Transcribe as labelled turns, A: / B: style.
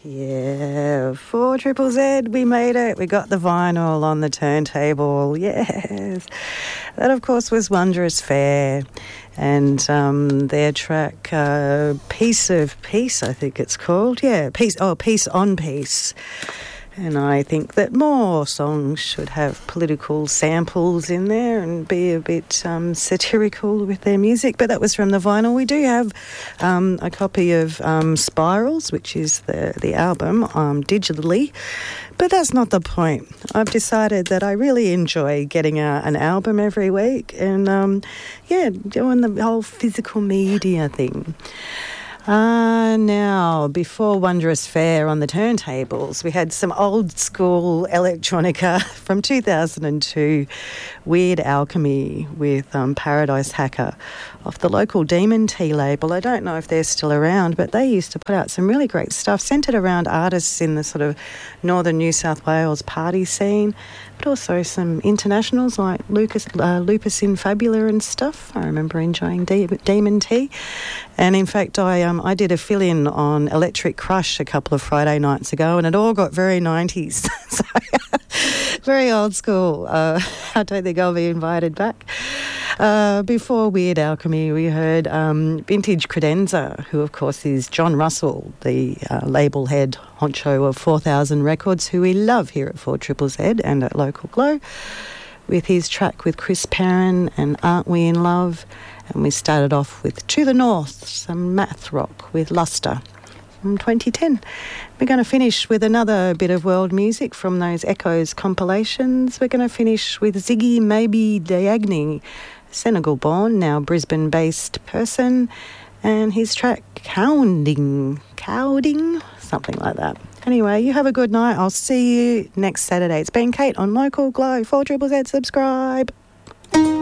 A: Yeah, 4 Triple Z, we made it. We got the vinyl on the turntable. Yes. That, of course, was Wondrous Fair. And their track, Piece of Peace, I think it's called. Yeah, Peace on Peace. And I think that more songs should have political samples in there and be a bit satirical with their music. But that was from the vinyl. We do have a copy of Spirals, which is the album, digitally. But that's not the point. I've decided that I really enjoy getting an album every week and, doing the whole physical media thing. Now, before Wondrous Fair on the turntables, we had some old school electronica from 2002, Weird Alchemy with Paradise Hacker off the local Demon Tea label. I don't know if they're still around, but they used to put out some really great stuff centred around artists in the sort of northern New South Wales party scene, but also some internationals like Lupus in Fabula and stuff. I remember enjoying Demon Tea. And in fact, I did a fill-in on Electric Crush a couple of Friday nights ago, and it all got very 90s. So, very old school. I don't think I'll be invited back. Before Weird Alchemy, we heard Vintage Credenza, who, of course, is John Russell, the label head honcho of 4,000 Records, who we love here at 4ZZZ and at Local Glow, with his track with Chris Perrin and Aren't We in Love? And we started off with To the North, some math rock with Luster from 2010. We're going to finish with another bit of world music from those Echoes compilations. We're going to finish with Ziggy Maybe Diagne, Senegal-born, now Brisbane-based person, and his track Cowding, something like that. Anyway, you have a good night. I'll see you next Saturday. It's been Kate on Local Glow, 4ZZZ, subscribe.